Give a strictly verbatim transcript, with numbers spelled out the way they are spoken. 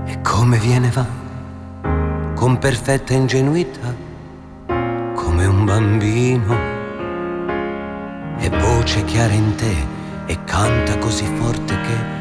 E come viene va, con perfetta ingenuità, come un bambino, e voce chiara in te, e canta così forte che